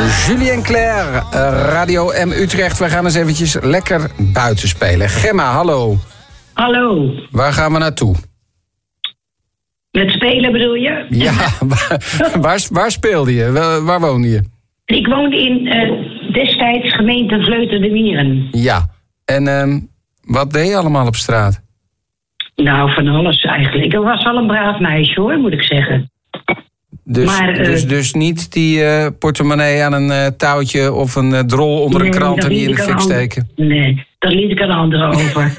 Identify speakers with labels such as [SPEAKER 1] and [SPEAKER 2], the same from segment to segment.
[SPEAKER 1] Julien Clerc, Radio M Utrecht. We gaan eens eventjes lekker buiten spelen. Gemma, hallo.
[SPEAKER 2] Hallo.
[SPEAKER 1] Waar gaan we naartoe?
[SPEAKER 2] Met spelen bedoel je?
[SPEAKER 1] Ja, waar speelde je? Waar woonde je?
[SPEAKER 2] Ik woonde in destijds gemeente Vleuten de Mieren.
[SPEAKER 1] Ja, en wat deed je allemaal op straat?
[SPEAKER 2] Nou, van alles eigenlijk. Ik was wel een braaf meisje hoor, moet ik zeggen. Dus
[SPEAKER 1] niet die portemonnee aan een touwtje of een drol onder een krant en die in de fik steken?
[SPEAKER 2] Nee, dat liet ik aan anderen over.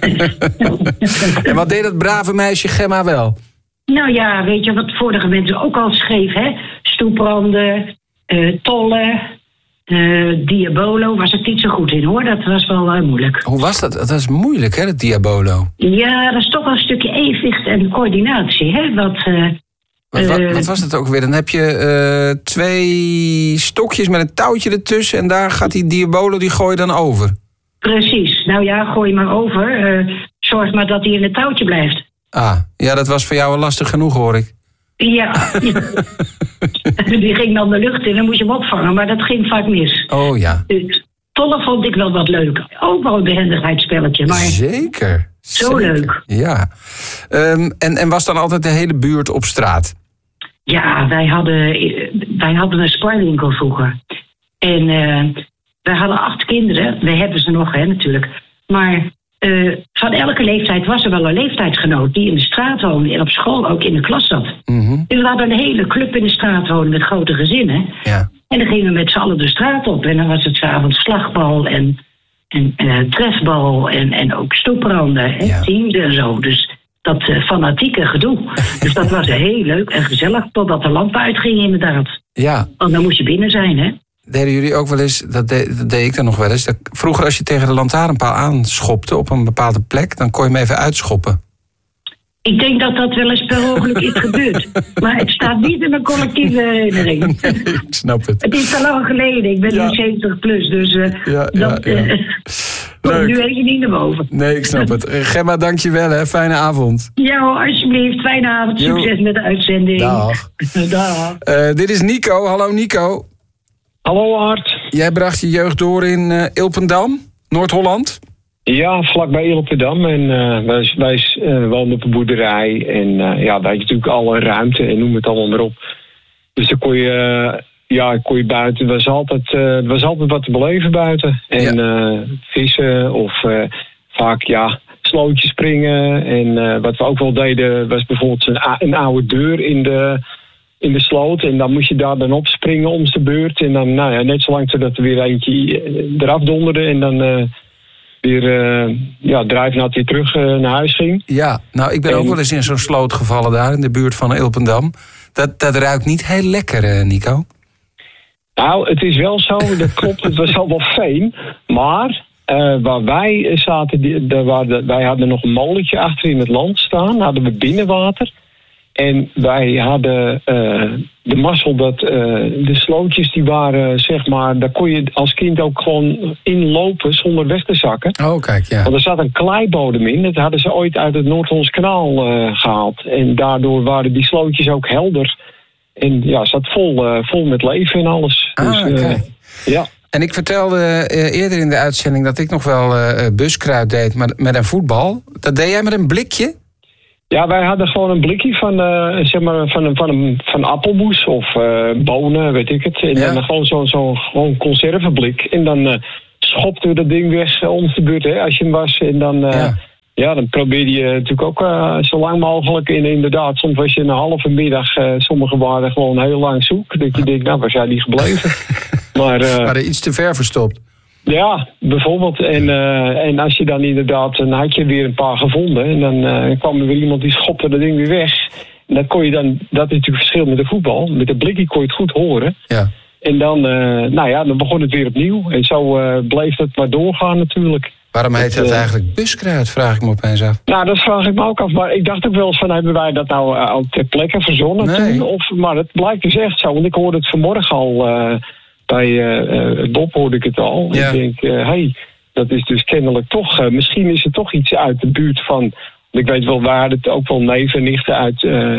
[SPEAKER 1] En wat deed dat brave meisje Gemma wel?
[SPEAKER 2] Nou ja, weet je wat vorige mensen ook al schreef, hè? Stoepranden, tollen, Diabolo was ik niet zo goed in, hoor. Dat was wel moeilijk.
[SPEAKER 1] Hoe was dat? Dat was moeilijk, hè, dat Diabolo?
[SPEAKER 2] Ja, dat is toch wel een stukje evenwicht en coördinatie, hè?
[SPEAKER 1] Wat was dat ook weer? Dan heb je 2 stokjes met een touwtje ertussen en daar gaat die Diabolo, die gooi je dan over.
[SPEAKER 2] Precies. Nou ja, gooi maar over. Zorg maar dat hij in het touwtje blijft.
[SPEAKER 1] Ah, ja, dat was voor jou wel lastig genoeg, hoor ik.
[SPEAKER 2] Ja. Die ging dan de lucht in en moest je hem opvangen, maar dat ging vaak mis.
[SPEAKER 1] Oh ja.
[SPEAKER 2] Dus tollen vond ik wel wat leuk. Ook wel een behendigheidsspelletje, maar...
[SPEAKER 1] Zeker.
[SPEAKER 2] Zo leuk.
[SPEAKER 1] Ja. En was dan altijd de hele buurt op straat?
[SPEAKER 2] Ja, wij hadden een sportwinkel vroeger. En wij hadden 8 kinderen. We hebben ze nog, hè, natuurlijk. Maar van elke leeftijd was er wel een leeftijdsgenoot die in de straat woonde en op school ook in de klas zat. Mm-hmm. Dus we hadden een hele club in de straat wonen met grote gezinnen. Ja. En dan gingen we met z'n allen de straat op. En dan was het 's avonds slagbal en trefbal en ook stoepranden en teams en zo. Dus dat fanatieke gedoe. Dus dat was heel leuk en gezellig, totdat de lampen uitgingen inderdaad. Ja. Want dan moest je binnen zijn, hè.
[SPEAKER 1] Deden jullie ook wel eens, dat deed ik dan nog wel eens... vroeger als je tegen de lantaarnpaal aanschopte op een bepaalde plek... dan kon je hem even uitschoppen.
[SPEAKER 2] Ik denk dat dat wel eens per ongeluk is gebeurd. Maar het staat niet in mijn collectieve herinnering.
[SPEAKER 1] Ik snap het.
[SPEAKER 2] Het is al lang geleden. Ik ben nu 70 plus, dus komt nu even niet naar boven.
[SPEAKER 1] Nee, ik snap het. Gemma, dank je wel, hè. Fijne avond.
[SPEAKER 2] Ja, alsjeblieft. Fijne avond. Succes met de uitzending.
[SPEAKER 1] Dag.
[SPEAKER 2] Dag.
[SPEAKER 1] Dit is Nico. Hallo, Nico.
[SPEAKER 3] Hallo, Art.
[SPEAKER 1] Jij bracht je jeugd door in Ilpendam, Noord-Holland?
[SPEAKER 3] Ja, vlakbij Ilpendam. En wij woonden op een boerderij. En daar had je natuurlijk alle ruimte en noem het allemaal maar op. Dus dan kon je buiten. Er was altijd wat te beleven buiten. En vissen of vaak slootjes springen. En wat we ook wel deden was bijvoorbeeld een oude deur in de sloot. En dan moest je daar dan op springen om de beurt. En dan net zolang totdat er weer eentje eraf donderde. En dan drijven had weer terug naar huis ging. Ja, nou ik ben ook wel eens in zo'n sloot gevallen daar in de buurt van Ilpendam. Dat ruikt niet heel lekker, Nico. Nou, het is wel zo, dat klopt, het was al wel veen. Maar waar wij zaten, wij hadden nog een molentje achter in het land staan. Hadden we binnenwater. En wij hadden de mazzel dat de slootjes die waren, zeg maar, daar kon je als kind ook gewoon inlopen zonder weg te zakken. Oh, kijk, ja. Want er zat een kleibodem in, dat hadden ze ooit uit het Noord-Hollands Kanaal gehaald. En daardoor waren die slootjes ook helder. En ja, zat vol met leven en alles. Ah, dus, ja. En ik vertelde eerder in de uitzending dat ik nog wel buskruid deed met een voetbal. Dat deed jij met een blikje? Ja, wij hadden gewoon een blikje van appelmoes of bonen, weet ik het. En dan gewoon zo'n conserveblik. En dan schopten we dat ding weg om de beurt, hè, als je hem was. En dan, dan probeerde je natuurlijk ook zo lang mogelijk. En inderdaad, soms was je een halve middag, sommigen waren gewoon heel lang zoek. Dat je denkt, nou, waar zijn die gebleven? Maar waren iets te ver verstopt. Ja, bijvoorbeeld. En als je dan inderdaad, dan had je weer een paar gevonden. En dan kwam er weer iemand die schopte dat ding weer weg. En dat kon je dan, dat is natuurlijk het verschil met de voetbal. Met de blikje kon je het goed horen. Ja. En dan, dan begon het weer opnieuw. En zo bleef het maar doorgaan natuurlijk. Waarom heet dat eigenlijk buskruid, vraag ik me opeens af. Nou, dat vraag ik me ook af. Maar ik dacht ook wel eens van, hebben wij dat nou al ter plekke verzonnen toen? Maar het blijkt dus echt zo. Want ik hoorde het vanmorgen al... bij Bob hoorde ik het al. Ja. Ik denk, dat is dus kennelijk toch... misschien is er toch iets uit de buurt van Ik weet wel, wij hadden het ook wel neven en nichten uit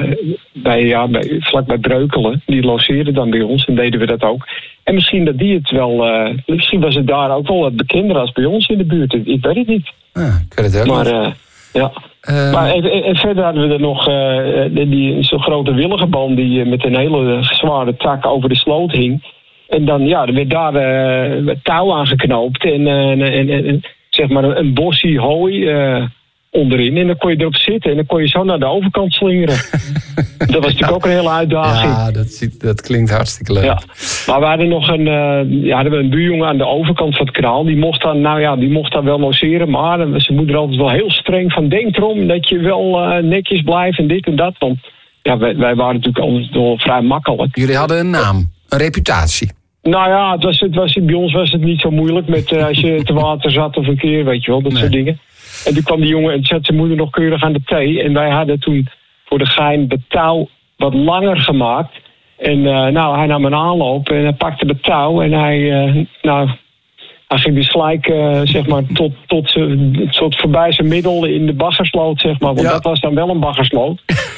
[SPEAKER 3] vlak bij Breukelen. Die logeerden dan bij ons en deden we dat ook. En misschien dat die het wel... misschien was het daar ook wel wat bekender als bij ons in de buurt. Ik weet het niet.
[SPEAKER 1] Ik weet het ook niet.
[SPEAKER 3] Ja. Maar en verder hadden we er nog zo'n grote willigenboom die met een hele zware tak over de sloot hing. En dan er werd daar touw aangeknoopt en zeg maar een bossie hooi onderin. En dan kon je erop zitten en dan kon je zo naar de overkant slingeren. Dat was natuurlijk ook een hele uitdaging.
[SPEAKER 1] Ja, dat klinkt hartstikke leuk.
[SPEAKER 3] Ja. Maar we hadden nog een buurjongen aan de overkant van het kanaal. Die mocht dan wel logeren. Maar zijn moeder altijd wel heel streng van denk erom dat je wel netjes blijft en dit en dat. Want wij waren natuurlijk altijd wel vrij makkelijk.
[SPEAKER 1] Jullie hadden een naam, een reputatie.
[SPEAKER 3] Nou ja, bij ons was het niet zo moeilijk met als je te water zat of een keer, weet je wel, dat soort dingen. En toen kwam die jongen en zat zijn moeder nog keurig aan de thee. En wij hadden toen voor de gein de touw wat langer gemaakt. En hij nam een aanloop en hij pakte de touw en hij ging dus gelijk zeg maar tot voorbij zijn middel in de baggersloot, zeg maar. Want dat was dan wel een baggersloot.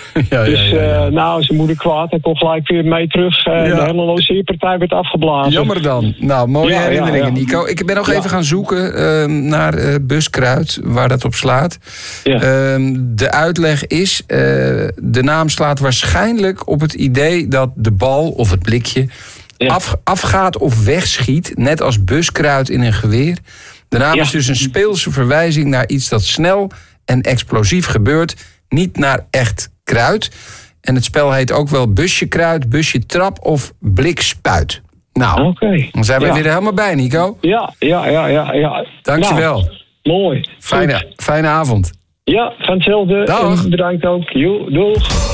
[SPEAKER 3] Zijn moeder kwaad en kon gelijk weer mee terug. De hele logeerpartij werd afgeblazen.
[SPEAKER 1] Jammer dan. Nou, mooie herinneringen, Nico. Ik ben nog even gaan zoeken naar buskruid, waar dat op slaat. Ja. De uitleg is, de naam slaat waarschijnlijk op het idee dat de bal of het blikje afgaat of wegschiet, net als buskruid in een geweer. De naam is dus een speelse verwijzing naar iets dat snel en explosief gebeurt, niet naar echt kruid. En het spel heet ook wel busje kruid, busje trap of blikspuit. Nou, dan zijn we weer helemaal bij, Nico.
[SPEAKER 3] Ja.
[SPEAKER 1] Dankjewel.
[SPEAKER 3] Nou, mooi.
[SPEAKER 1] Fijne avond.
[SPEAKER 3] Ja, van hetzelfde.
[SPEAKER 1] Dag.
[SPEAKER 3] En bedankt ook. Doeg.